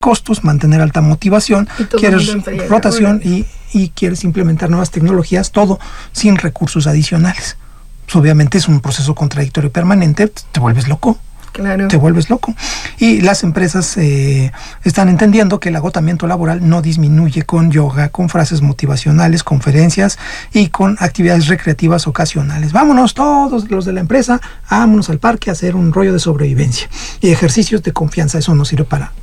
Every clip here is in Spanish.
costos, mantener alta motivación, quieres rotación y quieres implementar nuevas tecnologías, todo sin recursos adicionales. Pues obviamente es un proceso contradictorio y permanente, te vuelves loco. Claro. Te vuelves loco. Y las empresas están entendiendo que el agotamiento laboral no disminuye con yoga, con frases motivacionales, conferencias y con actividades recreativas ocasionales. Vámonos todos los de la empresa, vámonos al parque a hacer un rollo de sobrevivencia. Y ejercicios de confianza, eso no sirve para...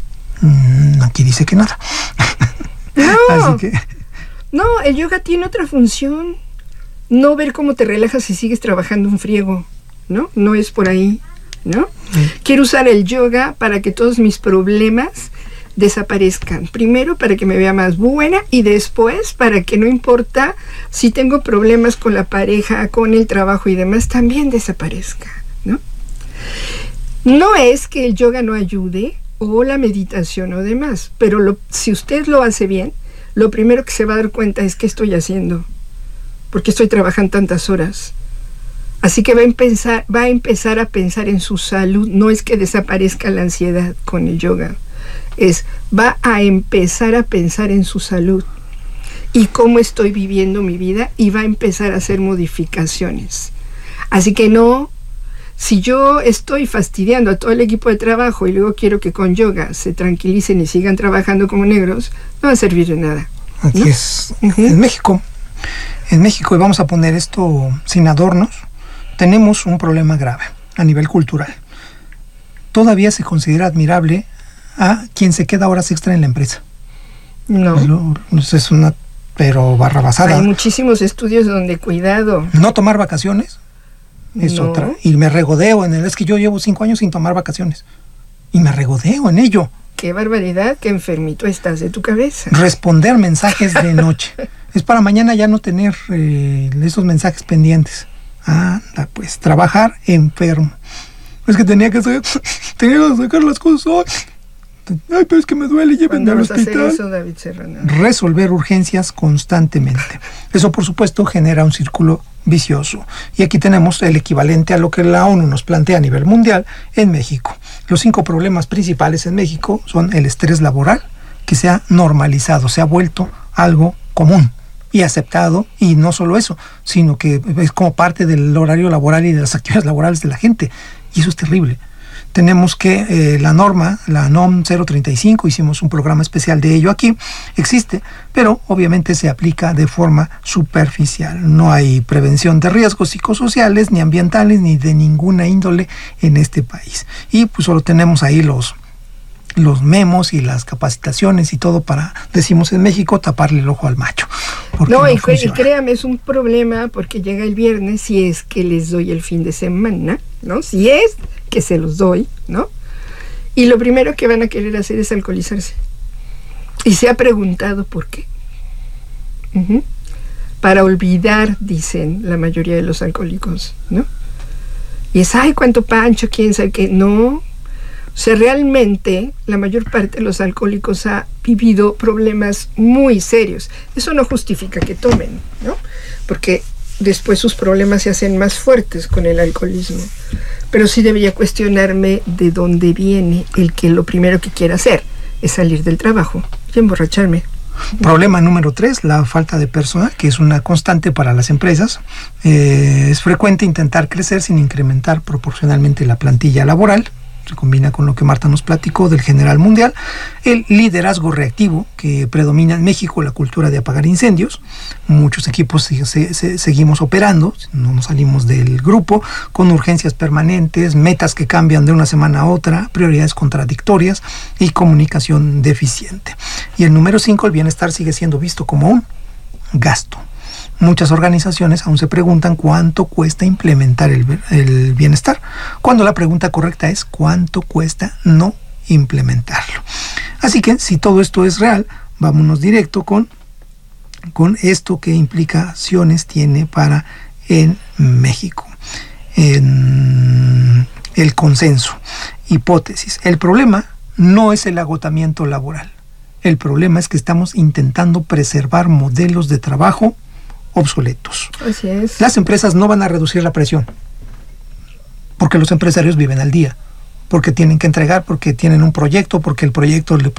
aquí dice que nada. No. Así que... No, el yoga tiene otra función. No ver cómo te relajas y sigues trabajando un friego, ¿no? No es por ahí, ¿no? Quiero usar el yoga para que todos mis problemas desaparezcan. Primero para que me vea más buena y después para que no importa si tengo problemas con la pareja, con el trabajo y demás, también desaparezca, ¿no? No es que el yoga no ayude o la meditación o demás, pero si usted lo hace bien, lo primero que se va a dar cuenta es qué estoy haciendo, por qué estoy trabajando tantas horas. Así que va a empezar a pensar en su salud. No es que desaparezca la ansiedad con el yoga. Va a empezar a pensar en su salud y cómo estoy viviendo mi vida y va a empezar a hacer modificaciones. Así que no, si yo estoy fastidiando a todo el equipo de trabajo y luego quiero que con yoga se tranquilicen y sigan trabajando como negros, no va a servir de nada, ¿no? Aquí es en México, y vamos a poner esto sin adornos. Tenemos un problema grave a nivel cultural. Todavía se considera admirable a quien se queda horas extra en la empresa. No. Es una, pero barrabasada. Hay muchísimos estudios donde, cuidado. No tomar vacaciones es otra. Y me regodeo en es que yo llevo 5 años sin tomar vacaciones. Y me regodeo en ello. Qué barbaridad, qué enfermito estás de tu cabeza. Responder mensajes de noche. Es para mañana ya no tener esos mensajes pendientes. Anda, pues, trabajar enfermo. Es que tenía que sacar las cosas hoy. Ay, pero es que me duele, llévenme al hospital. ¿Cuándo vas a hacer eso, David Serrano? Resolver urgencias constantemente. Eso, por supuesto, genera un círculo vicioso. Y aquí tenemos el equivalente a lo que la ONU nos plantea a nivel mundial en México. Los 5 problemas principales en México son el estrés laboral, que se ha normalizado, se ha vuelto algo común y aceptado, y no solo eso, sino que es como parte del horario laboral y de las actividades laborales de la gente, y eso es terrible. Tenemos que la NOM 035, hicimos un programa especial de ello aquí, existe, pero obviamente se aplica de forma superficial. No hay prevención de riesgos psicosociales, ni ambientales, ni de ninguna índole en este país. Y pues solo tenemos ahí los memos y las capacitaciones y todo para, decimos en México, taparle el ojo al macho. No, y créame, es un problema porque llega el viernes, si es que les doy el fin de semana, ¿no? Si es que se los doy, ¿no? Y lo primero que van a querer hacer es alcoholizarse. Y se ha preguntado por qué. Para olvidar, dicen la mayoría de los alcohólicos, ¿no? Y es, ay, cuánto pancho, quién sabe qué. No. O sea, realmente la mayor parte de los alcohólicos ha vivido problemas muy serios. Eso no justifica que tomen, ¿no? Porque después sus problemas se hacen más fuertes con el alcoholismo. Pero sí debería cuestionarme de dónde viene el que lo primero que quiera hacer es salir del trabajo y emborracharme. Problema número 3, la falta de personal, que es una constante para las empresas. Es frecuente intentar crecer sin incrementar proporcionalmente la plantilla laboral. Se combina con lo que Marta nos platicó del general mundial. El liderazgo reactivo, que predomina en México, la cultura de apagar incendios. Muchos equipos seguimos operando, no nos salimos del grupo, con urgencias permanentes, metas que cambian de una semana a otra, prioridades contradictorias y comunicación deficiente. Y el número 5, el bienestar sigue siendo visto como un gasto. Muchas organizaciones aún se preguntan cuánto cuesta implementar el bienestar, cuando la pregunta correcta es cuánto cuesta no implementarlo. Así que si todo esto es real, vámonos directo con esto, qué implicaciones tiene para en México. En el consenso, hipótesis. El problema no es el agotamiento laboral. El problema es que estamos intentando preservar modelos de trabajo obsoletos. Así es. Las empresas no van a reducir la presión porque los empresarios viven al día. porque tienen que entregar, porque tienen un proyecto, porque el proyecto